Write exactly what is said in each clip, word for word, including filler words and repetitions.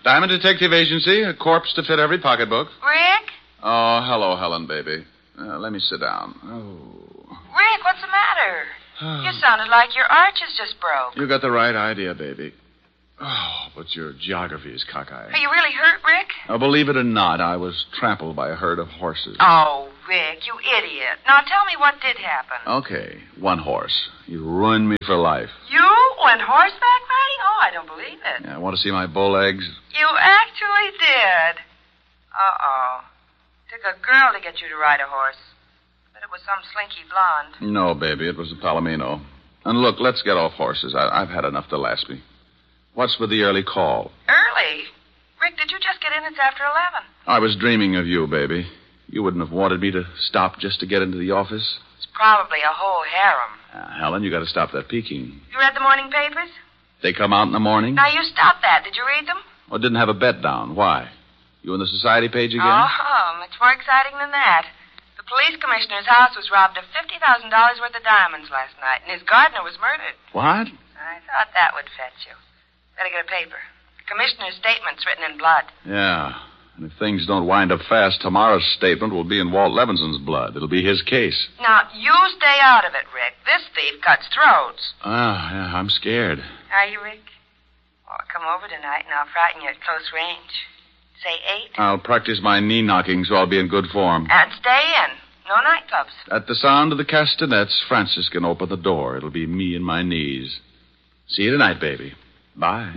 Diamond Detective Agency, a corpse to fit every pocketbook. Rick? Oh, hello, Helen, baby. Uh, let me sit down. Oh. Rick, what's the matter? You sounded like your arches just broke. You got the right idea, baby. Oh, but your geography is cockeyed. Are you really hurt, Rick? Oh, believe it or not, I was trampled by a herd of horses. Oh, Rick, you idiot. Now tell me what did happen. Okay, one horse. You ruined me for life. You went horseback riding? Oh, I don't believe it. Yeah, want to see my bull eggs? You actually did. Uh-oh. Took a girl to get you to ride a horse. But it was some slinky blonde. No, baby, it was a Palomino. And look, let's get off horses. I- I've had enough to last me. What's with the early call? Early? Rick, did you just get in? It's after eleven. I was dreaming of you, baby. You wouldn't have wanted me to stop just to get into the office. It's probably a whole harem. Uh, Helen, you got to stop that peeking. You read the morning papers? They come out in the morning? Now, you stop that. Did you read them? Well, didn't have a bet down. Why? You on the society page again? Oh, much more exciting than that. The police commissioner's house was robbed of fifty thousand dollars worth of diamonds last night, and his gardener was murdered. What? I thought that would fetch you. Better get a paper. The commissioner's statement's written in blood. Yeah. And if things don't wind up fast, tomorrow's statement will be in Walt Levinson's blood. It'll be his case. Now, you stay out of it, Rick. This thief cuts throats. Ah, yeah, I'm scared. Are you, Rick? Well, come over tonight, and I'll frighten you at close range. Say eight. I'll practice my knee knocking so I'll be in good form. And stay in. No nightclubs. At the sound of the castanets, Francis can open the door. It'll be me and my knees. See you tonight, baby. Bye.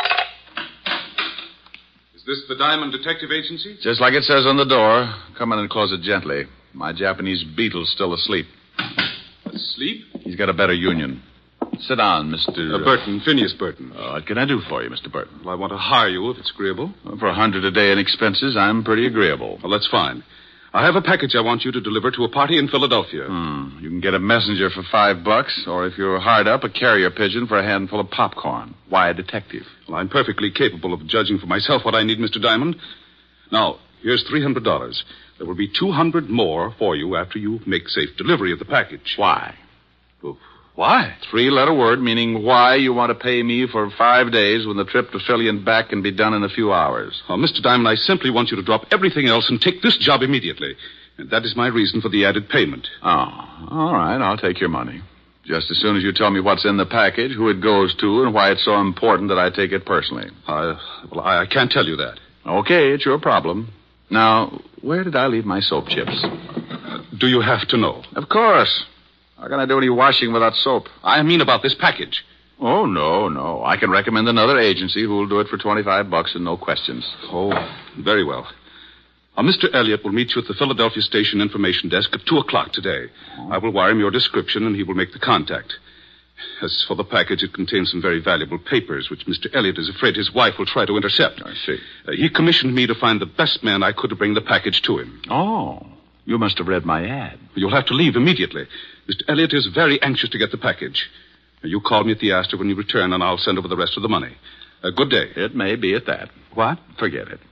Is this the Diamond Detective Agency? Just like it says on the door. Come in and close it gently. My Japanese beetle's still asleep. Asleep? He's got a better union. Sit down, Mister Uh, Burton, Phineas Burton. Uh, what can I do for you, Mister Burton? Well, I want to hire you if it's agreeable. Well, for a hundred a day in expenses, I'm pretty agreeable. Well, that's fine. I have a package I want you to deliver to a party in Philadelphia. Hmm. You can get a messenger for five bucks, or if you're hard up, a carrier pigeon for a handful of popcorn. Why a detective? Well, I'm perfectly capable of judging for myself what I need, Mister Diamond. Now, here's three hundred dollars. There will be two hundred more for you after you make safe delivery of the package. Why? Oh, why? Three-letter word meaning why you want to pay me for five days when the trip to Philly and back can be done in a few hours. Oh, Mister Diamond, I simply want you to drop everything else and take this job immediately. And that is my reason for the added payment. Oh, all right. I'll take your money. Just as soon as you tell me what's in the package, who it goes to, and why it's so important that I take it personally. Uh, well, I, I can't tell you that. Okay, it's your problem. Now, where did I leave my soap chips? Uh, do you have to know? Of course. How can I do any washing without soap? I mean about this package. Oh, no, no. I can recommend another agency who will do it for twenty-five bucks and no questions. Oh, very well. Uh, Mister Elliott will meet you at the Philadelphia Station Information Desk at two o'clock today. Oh. I will wire him your description, and he will make the contact. As for the package, it contains some very valuable papers, which Mister Elliott is afraid his wife will try to intercept. I see. Uh, he commissioned me to find the best man I could to bring the package to him. Oh, you must have read my ad. You'll have to leave immediately. Mister Elliott is very anxious to get the package. Uh, you call me at the Astor when you return, and I'll send over the rest of the money. Uh, good day. It may be at that. What? Forget it.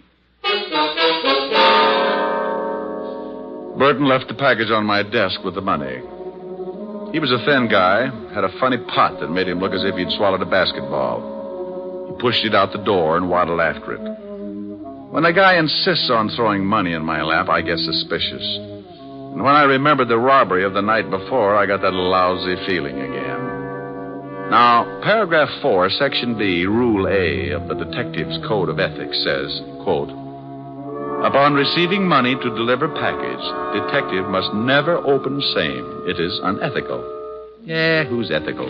Burton left the package on my desk with the money. He was a thin guy, had a funny pot that made him look as if he'd swallowed a basketball. He pushed it out the door and waddled after it. When a guy insists on throwing money in my lap, I get suspicious. And when I remembered the robbery of the night before, I got that lousy feeling again. Now, paragraph four, section B, rule A of the Detective's Code of Ethics says, quote, upon receiving money to deliver package, detective must never open same. It is unethical. Yeah, who's ethical?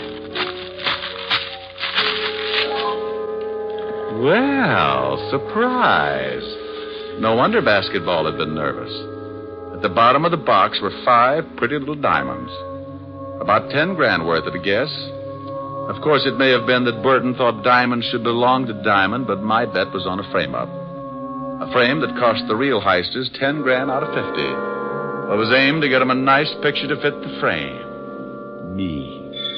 Well, surprise. No wonder basketball had been nervous. At the bottom of the box were five pretty little diamonds. About ten grand worth at a guess. Of course, it may have been that Burton thought diamonds should belong to Diamond, but my bet was on a frame-up. A frame that cost the real heisters ten grand out of fifty. It was aimed to get them a nice picture to fit the frame. Me.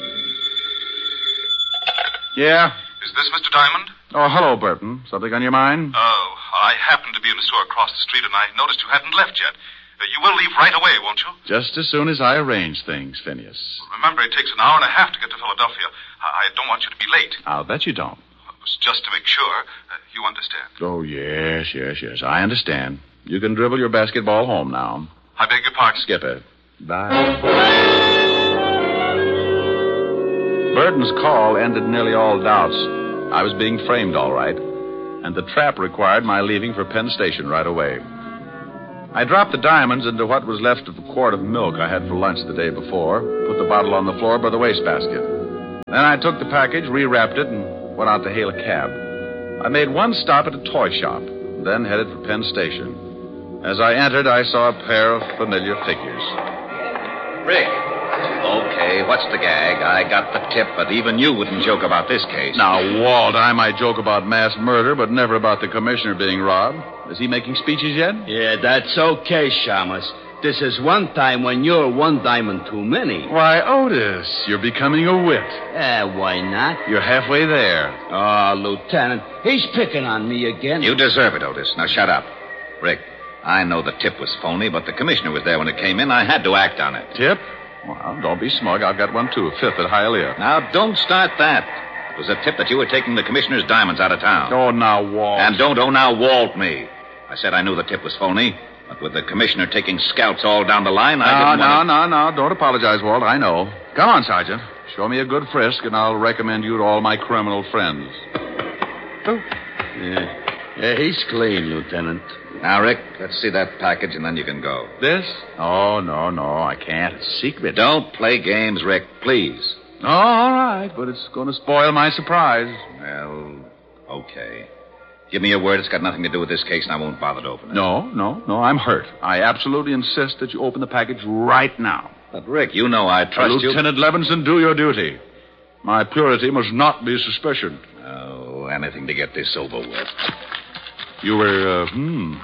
Yeah? Is this Mister Diamond? Oh, hello, Burton. Something on your mind? Oh, I happened to be in the store across the street, and I noticed you hadn't left yet. Uh, you will leave right away, won't you? Just as soon as I arrange things, Phineas. Remember, it takes an hour and a half to get to Philadelphia. I, I don't want you to be late. I'll bet you don't. was just to make sure. Uh, you understand? Oh, yes, yes, yes. I understand. You can dribble your basketball home now. I beg your pardon? Skip it. Bye. Burton's call ended nearly all doubts. I was being framed all right, and the trap required my leaving for Penn Station right away. I dropped the diamonds into what was left of the quart of milk I had for lunch the day before, put the bottle on the floor by the wastebasket. Then I took the package, rewrapped it, and went out to hail a cab. I made one stop at a toy shop, then headed for Penn Station. As I entered, I saw a pair of familiar figures. Rick. Okay, what's the gag? I got the tip, but even you wouldn't joke about this case. Now, Walt, I might joke about mass murder, but never about the commissioner being robbed. Is he making speeches yet? Yeah, that's okay, Shamus. This is one time when you're one diamond too many. Why, Otis, you're becoming a wit. Eh, why not? You're halfway there. Oh, Lieutenant, he's picking on me again. You deserve it, Otis. Now shut up. Rick, I know the tip was phony, but the commissioner was there when it came in. I had to act on it. Tip? Well, don't be smug. I've got one, too. A fifth at Hialeah. Now, don't start that. It was a tip that you were taking the commissioner's diamonds out of town. Oh, now, Walt. And don't oh now Walt me. I said I knew the tip was phony, but with the commissioner taking scouts all down the line, I no, didn't no, want No, no, no. Don't apologize, Walt. I know. Come on, Sergeant. Show me a good frisk, and I'll recommend you to all my criminal friends. Oh. Yeah. Yeah, he's clean, Lieutenant. Now, Rick, let's see that package, and then you can go. This? Oh, no, no, I can't. It's secret. Don't play games, Rick, please. Oh, all right, but it's going to spoil my surprise. Well, okay. Give me your word it's got nothing to do with this case, and I won't bother to open it. No, no, no, I'm hurt. I absolutely insist that you open the package right now. But, Rick, you know I trust you. Lieutenant Levinson, do your duty. My purity must not be suspicion. Oh, anything to get this over with. You were, uh, hmm.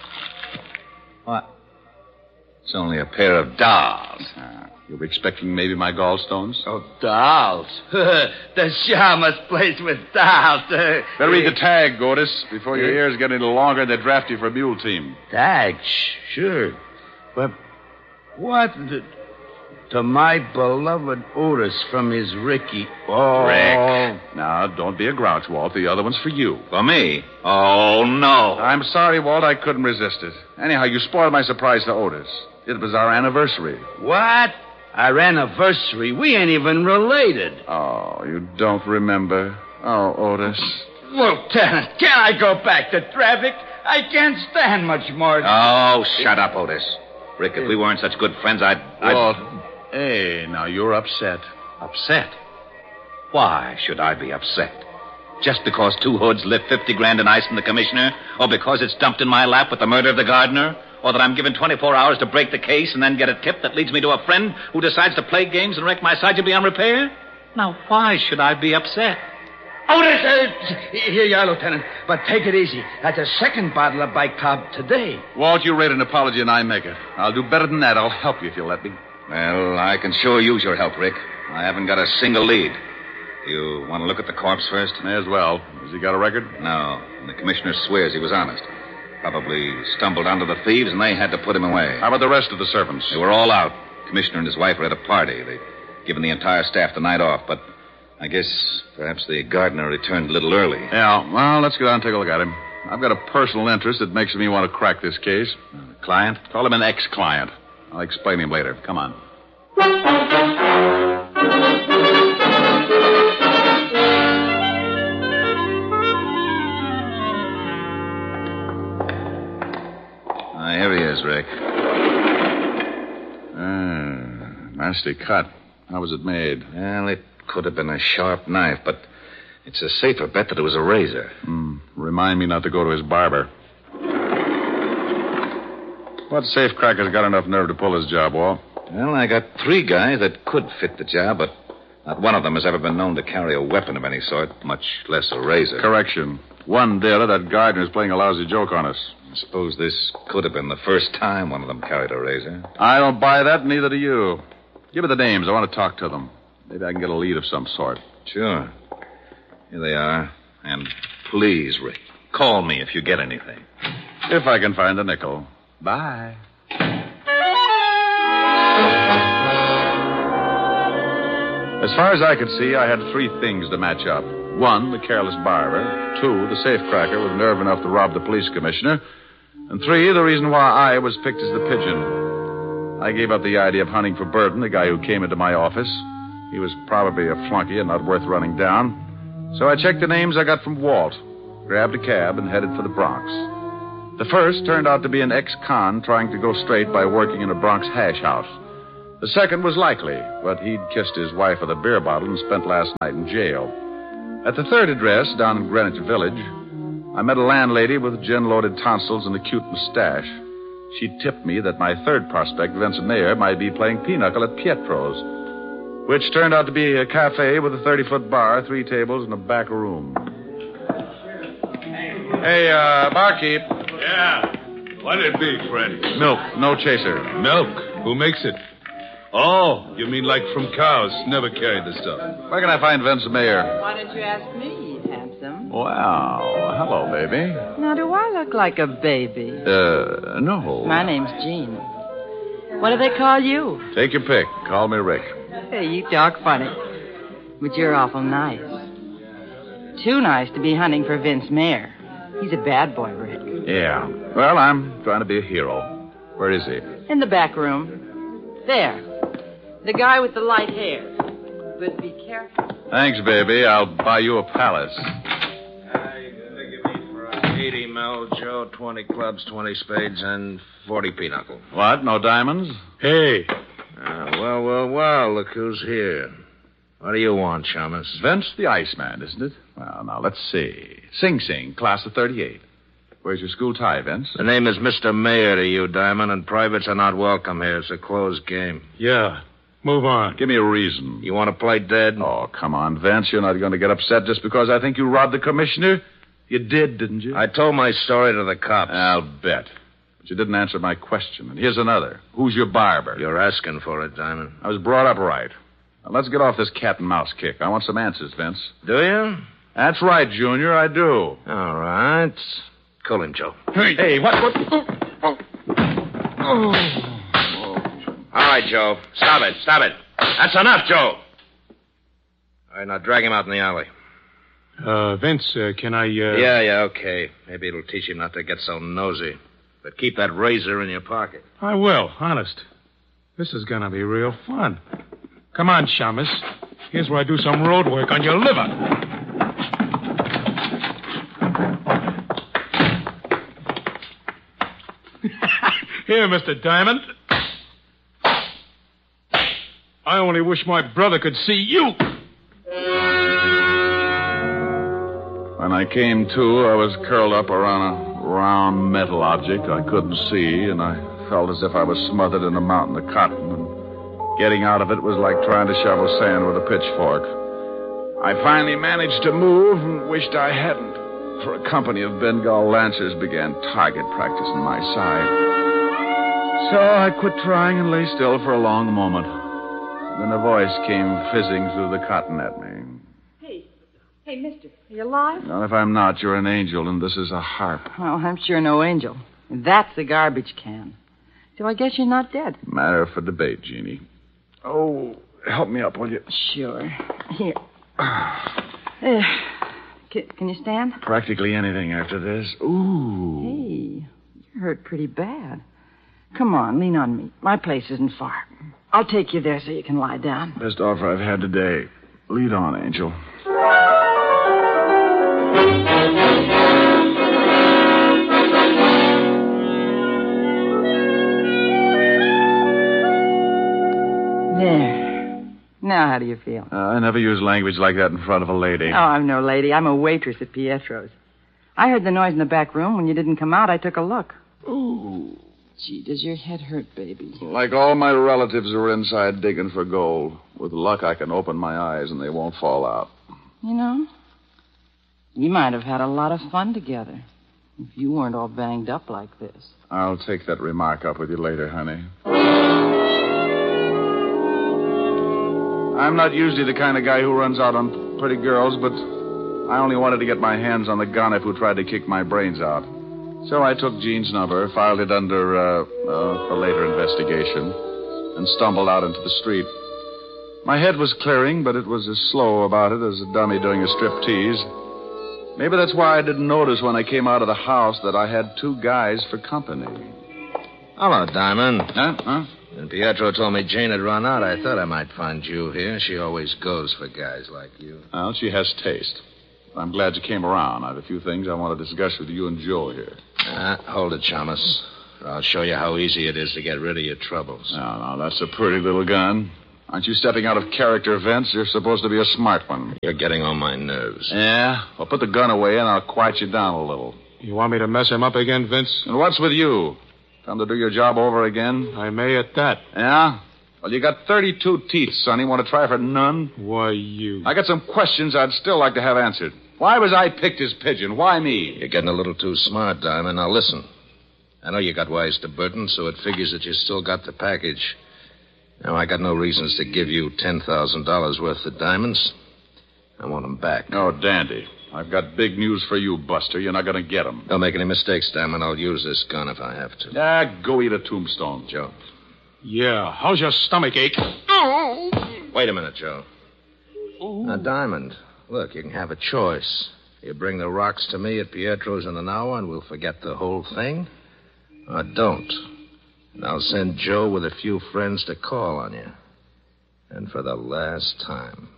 What? It's only a pair of dolls. Uh, you were expecting maybe my gallstones? Oh, dolls. The Shamus plays with dolls. Uh, Better read the tag, Otis, before your ears get any longer and they draft you for a mule team. Tag? Sure. But what the... To my beloved Otis from his Ricky. Oh. Rick. Now, don't be a grouch, Walt. The other one's for you. For me? Oh, no. I'm sorry, Walt. I couldn't resist it. Anyhow, you spoiled my surprise to Otis. It was our anniversary. What? Our anniversary? We ain't even related. Oh, you don't remember. Oh, Otis. Lieutenant, can I go back to traffic? I can't stand much more. Oh, shut up, Otis. Rick, if we weren't such good friends, I'd... I'd... Walt, hey, now you're upset. Upset? Why should I be upset? Just because two hoods lift fifty grand in ice from the commissioner? Or because it's dumped in my lap with the murder of the gardener? Or that I'm given twenty-four hours to break the case and then get a tip that leads me to a friend who decides to play games and wreck my Sergeant beyond repair? Now, why should I be upset? Otis, uh, here you are, Lieutenant. But take it easy. That's a second bottle of bicob today. Walt, you rate an apology and I make it. I'll do better than that. I'll help you if you'll let me. Well, I can sure use your help, Rick. I haven't got a single lead. You want to look at the corpse first? May as well. Has he got a record? No. And the commissioner swears he was honest. Probably stumbled onto the thieves and they had to put him away. How about the rest of the servants? They were all out. The commissioner and his wife were at a party. They'd given the entire staff the night off, but I guess perhaps the gardener returned a little early. Yeah, well, let's go down and take a look at him. I've got a personal interest that makes me want to crack this case. Uh, client? Call him an ex-client. I'll explain him later. Come on. Ah, here he is, Rick. Ah, nasty cut. How was it made? Well, it could have been a sharp knife, but it's a safer bet that it was a razor. Hmm. Remind me not to go to his barber. What safecracker's got enough nerve to pull his job, Walt? Well, I got three guys that could fit the job, but not one of them has ever been known to carry a weapon of any sort, much less a razor. Correction. One did. That gardener's playing a lousy joke on us. I suppose this could have been the first time one of them carried a razor. I don't buy that, neither do you. Give me the names. I want to talk to them. Maybe I can get a lead of some sort. Sure. Here they are. And please, Rick, call me if you get anything. If I can find a nickel. Bye. As far as I could see, I had three things to match up. One, the careless barber. Two, the safecracker with nerve enough to rob the police commissioner. And three, the reason why I was picked as the pigeon. I gave up the idea of hunting for Burton, the guy who came into my office. He was probably a flunky and not worth running down. So I checked the names I got from Walt, grabbed a cab, and headed for the Bronx. The first turned out to be an ex-con trying to go straight by working in a Bronx hash house. The second was likely, but he'd kissed his wife with a beer bottle and spent last night in jail. At the third address, down in Greenwich Village, I met a landlady with gin-loaded tonsils and a cute mustache. She tipped me that my third prospect, Vincent Mayer, might be playing pinochle at Pietro's, which turned out to be a cafe with a thirty-foot bar, three tables, and a back room. Hey, uh, barkeep. Yeah. What'd it be, Fred? Milk, no chaser. Milk? Who makes it? Oh, you mean like from cows? Never carried the stuff. Where can I find Vincent Mayer? Why don't you ask me, handsome? Wow. Hello, baby. Now, do I look like a baby? Uh, no. My name's Jean. What do they call you? Take your pick. Call me Rick. Hey, you talk funny. But you're awful nice. Too nice to be hunting for Vince Mayer. He's a bad boy, Rick. Yeah. Well, I'm trying to be a hero. Where is he? In the back room. There. The guy with the light hair. But be careful. Thanks, baby. I'll buy you a palace. Uh, you can give me for eighty mil, Joe, twenty clubs, twenty spades, and forty pinochle. What? No diamonds? Hey. Uh, well, well, well, look who's here. What do you want, Shamus? Vince the Iceman, isn't it? Well, now, let's see. Sing Sing, class of thirty-eight. Where's your school tie, Vince? The name is Mister Mayer to you, Diamond, and privates are not welcome here. It's a closed game. Yeah. Move on. Give me a reason. You want to play dead? Oh, come on, Vince. You're not going to get upset just because I think you robbed the commissioner? You did, didn't you? I told my story to the cops. I'll bet. But you didn't answer my question. And here's another. Who's your barber? You're asking for it, Diamond. I was brought up right. Now, let's get off this cat and mouse kick. I want some answers, Vince. Do you? That's right, Junior. I do. All right. Call him, Joe. Hey, hey what? what? Oh. Oh. All right, Joe. Stop it. Stop it. That's enough, Joe. All right, now drag him out in the alley. Uh, Vince, uh, can I, uh... Yeah, yeah, okay. Maybe it'll teach him not to get so nosy. But keep that razor in your pocket. I will, honest. This is gonna be real fun. Come on, Shamus. Here's where I do some road work on your liver. Here, Mister Diamond. I only wish my brother could see you. When I came to, I was curled up around a round metal object I couldn't see, and I felt as if I was smothered in a mountain of cotton, and getting out of it was like trying to shovel sand with a pitchfork. I finally managed to move and wished I hadn't, for a company of Bengal Lancers began target practice on my side. So I quit trying and lay still for a long moment. Then a voice came fizzing through the cotton at me. Hey, hey, mister, are you alive? Well, if I'm not, you're an angel, and this is a harp. Well, I'm sure no angel. That's the garbage can. So I guess you're not dead. Matter for debate, Jeannie. Oh, help me up, will you? Sure. Here. Uh, can, can you stand? Practically anything after this. Ooh. Hey, you're hurt pretty bad. Come on, lean on me. My place isn't far. I'll take you there so you can lie down. Best offer I've had today. Lead on, Angel. There. Now how do you feel? Uh, I never use language like that in front of a lady. Oh, I'm no lady. I'm a waitress at Pietro's. I heard the noise in the back room. When you didn't come out, I took a look. Ooh. Gee, does your head hurt, baby? Like all my relatives are inside digging for gold. With luck, I can open my eyes and they won't fall out. You know, you might have had a lot of fun together if you weren't all banged up like this. I'll take that remark up with you later, honey. I'm not usually the kind of guy who runs out on pretty girls, but I only wanted to get my hands on the gunner who tried to kick my brains out. So I took Jean's number, filed it under, uh, uh, for later investigation, and stumbled out into the street. My head was clearing, but it was as slow about it as a dummy doing a striptease. Maybe that's why I didn't notice when I came out of the house that I had two guys for company. Hello, Diamond. Huh? Huh? When Pietro told me Jane had run out, I thought I might find you here. She always goes for guys like you. Well, she has taste. I'm glad you came around. I have a few things I want to discuss with you and Joe here. Uh, hold it, Chalmers. I'll show you how easy it is to get rid of your troubles. No, no, that's a pretty little gun. Aren't you stepping out of character, Vince? You're supposed to be a smart one. You're getting on my nerves. Yeah? Well, put the gun away and I'll quiet you down a little. You want me to mess him up again, Vince? And what's with you? Come to do your job over again? I may at that. Yeah? Well, you got thirty-two teeth, Sonny. Want to try for none? Why, you... I got some questions I'd still like to have answered. Why was I picked as pigeon? Why me? You're getting a little too smart, Diamond. Now, listen. I know you got wise to Burton, so it figures that you still got the package. Now, I got no reasons to give you ten thousand dollars worth of diamonds. I want them back. Oh, dandy. I've got big news for you, Buster. You're not going to get them. Don't make any mistakes, Diamond. I'll use this gun if I have to. Ah, go eat a tombstone. Joe. Yeah, how's your stomach ache? Wait a minute, Joe. Now, Diamond, look, you can have a choice. You bring the rocks to me at Pietro's in an hour and we'll forget the whole thing. Or don't. And I'll send Joe with a few friends to call on you. And for the last time.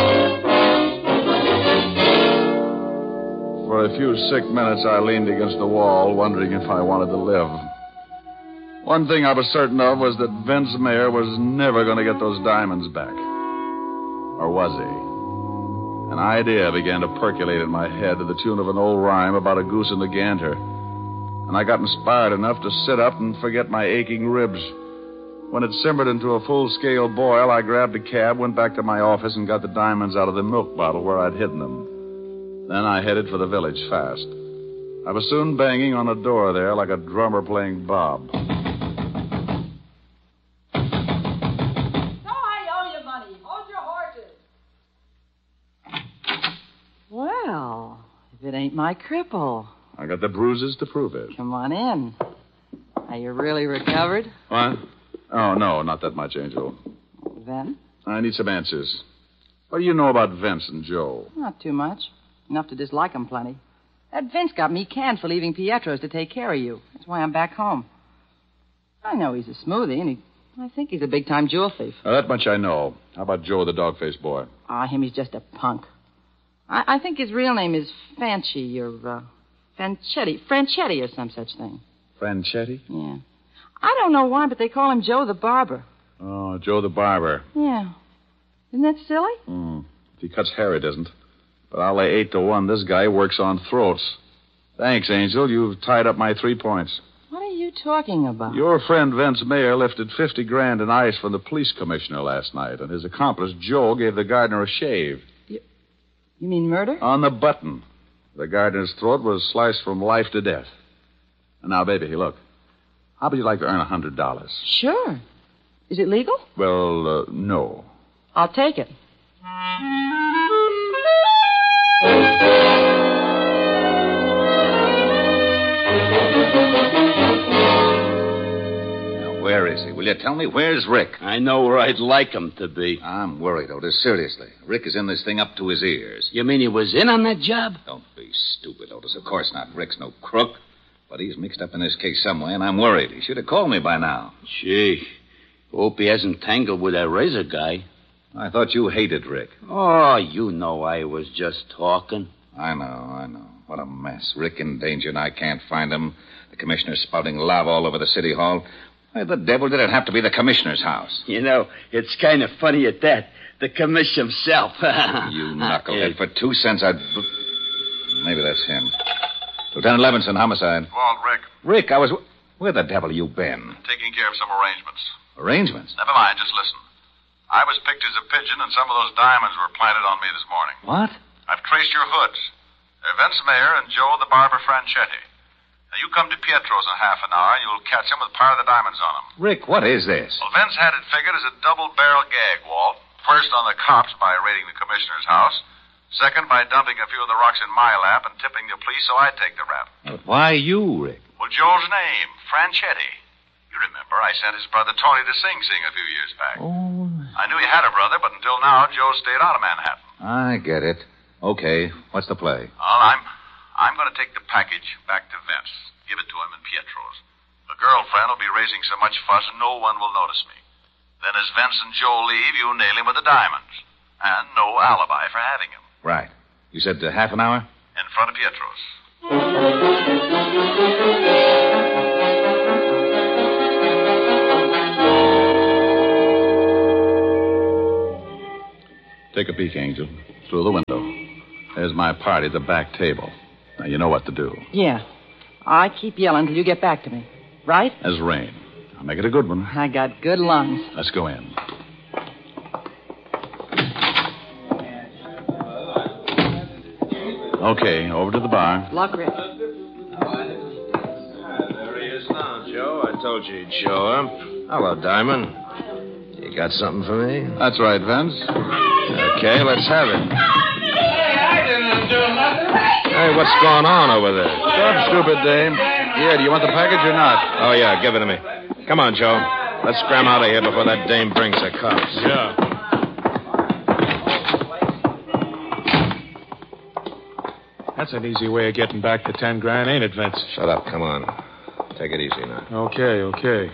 For a few sick minutes, I leaned against the wall, wondering if I wanted to live. One thing I was certain of was that Vince Mayer was never going to get those diamonds back. Or was he? An idea began to percolate in my head to the tune of an old rhyme about a goose and a gander. And I got inspired enough to sit up and forget my aching ribs. When it simmered into a full-scale boil, I grabbed a cab, went back to my office, and got the diamonds out of the milk bottle where I'd hidden them. Then I headed for the village fast. I was soon banging on a door there like a drummer playing Bob. No, I owe you money. Hold your horses. Well, if it ain't my cripple. I got the bruises to prove it. Come on in. Are you really recovered? What? Oh, no, not that much, Angel. Then? I need some answers. What do you know about Vince and Joe? Not too much. Enough to dislike 'em plenty. That Vince got me canned for leaving Pietro's to take care of you. That's why I'm back home. I know he's a smoothie, and he, I think he's a big-time jewel thief. Now, that much I know. How about Joe, the dog-faced boy? Ah, him, he's just a punk. I, I think his real name is Fanchi or uh, Fanchetti. Franchetti or some such thing. Franchetti? Yeah. I don't know why, but they call him Joe the Barber. Oh, Joe the Barber. Yeah. Isn't that silly? Hmm. If he cuts hair, he doesn't. But I'll lay eight to one. This guy works on throats. Thanks, Angel. You've tied up my three points. What are you talking about? Your friend Vince Mayer lifted fifty grand in ice from the police commissioner last night, and his accomplice, Joe, gave the gardener a shave. You, you mean murder? On the button. The gardener's throat was sliced from life to death. And now, baby, look. How would you like to earn a hundred dollars? Sure. Is it legal? Well, uh, no. I'll take it. Now, where is he? Will you tell me? Where's Rick? I know where I'd like him to be. I'm worried, Otis. Seriously. Rick is in this thing up to his ears. You mean he was in on that job? Don't be stupid, Otis. Of course not. Rick's no crook. But he's mixed up in this case some way, and I'm worried. He should have called me by now. Gee. Hope he hasn't tangled with that razor guy. I thought you hated Rick. Oh, you know I was just talking. I know, I know. What a mess. Rick in danger, and I can't find him. The commissioner's spouting lava all over the city hall. Why the devil did it have to be the commissioner's house? You know, it's kind of funny at that. The commissioner himself. You knucklehead. For two cents, I'd... Maybe that's him. Lieutenant Levinson, homicide. Walt, Rick. Rick, I was... Where the devil you been? Taking care of some arrangements. Arrangements? Never mind, just listen. I was picked as a pigeon, and some of those diamonds were planted on me this morning. What? I've traced your hoods. They're Vince Mayer and Joe the Barber Franchetti. Now, you come to Pietro's in half an hour, and you'll catch him with a pair of the diamonds on him. Rick, what is this? Well, Vince had it figured as a double-barrel gag, Walt. First on the cops by raiding the commissioner's house. Second, by dumping a few of the rocks in my lap and tipping the police so I'd take the rap. Well, why you, Rick? Well, Joe's name, Franchetti. You remember, I sent his brother Tony to Sing Sing a few years back. Oh. I knew he had a brother, but until now, Joe stayed out of Manhattan. I get it. Okay, what's the play? Well, I'm, I'm going to take the package back to Vince. Give it to him in Pietro's. The girlfriend will be raising so much fuss, no one will notice me. Then as Vince and Joe leave, you nail him with the diamonds. And no alibi for having him. Right. You said uh, half an hour? In front of Pietro's. Take a peek, Angel. Through the window. There's my party at the back table. Now, you know what to do. Yeah. I keep yelling till you get back to me. Right? As rain. I'll make it a good one. I got good lungs. Let's go in. Okay, over to the bar. Luck, Rick. There he is now, Joe. I told you he'd show up. Hello, Diamond. You got something for me? That's right, Vince. Okay, let's have it. Hey, I didn't do nothing. Hey, what's going on over there? Stop, stupid dame. Yeah, do you want the package or not? Oh, yeah, give it to me. Come on, Joe. Let's scram out of here before that dame brings the cops. Yeah. That's an easy way of getting back to ten grand, ain't it, Vince? Shut up. Come on. Take it easy now. Okay, okay.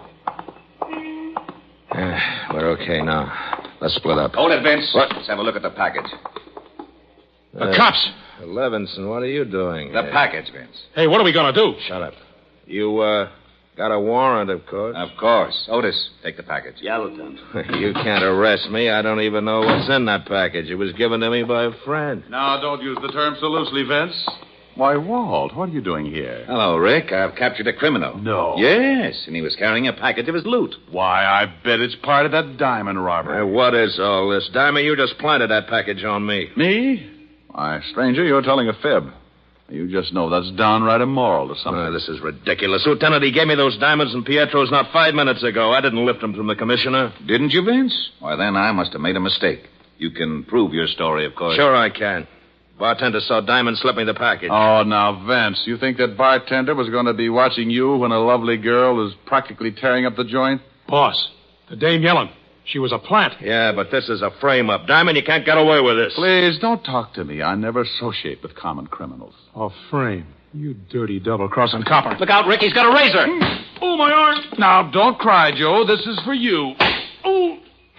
Eh, we're okay now. Let's split up. Hold it, Vince. What? Let's have a look at the package. The cops! Levinson, what are you doing? The here? package, Vince. Hey, what are we going to do? Shut up. You, uh, got a warrant, of course. Of course. Otis, take the package. Yeah, Lieutenant. You can't arrest me. I don't even know what's in that package. It was given to me by a friend. Now, don't use the term so loosely, Vince. Why, Walt, what are you doing here? Hello, Rick. I've captured a criminal. No. Yes, and he was carrying a package of his loot. Why, I bet it's part of that diamond robbery. Hey, what is all this? Diamond, you just planted that package on me. Me? Why, stranger, you're telling a fib. You just know that's downright immoral or something. Oh, this is ridiculous. Lieutenant, he gave me those diamonds in Pietro's not five minutes ago. I didn't lift them from the commissioner. Didn't you, Vince? Why, then I must have made a mistake. You can prove your story, of course. Sure I can. Bartender saw Diamond slip me the package. Oh, now, Vince, you think that bartender was going to be watching you when a lovely girl is practically tearing up the joint? Boss, the dame yelling. She was a plant. Yeah, but this is a frame-up. Diamond, you can't get away with this. Please, don't talk to me. I never associate with common criminals. A frame. You dirty double-crossing copper. Look out, Rick. He's got a razor. Oh, my arm. Now, don't cry, Joe. This is for you. Oh.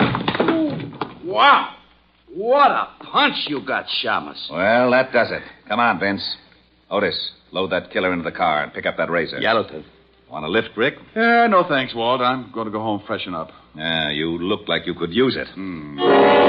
Wow. What a punch you got, Shamus. Well, that does it. Come on, Vince. Otis, load that killer into the car and pick up that razor. Yeah, Lieutenant. Want a lift, Rick? Yeah, no thanks, Walt. I'm going to go home freshen up. Yeah, you look like you could use it. Hmm.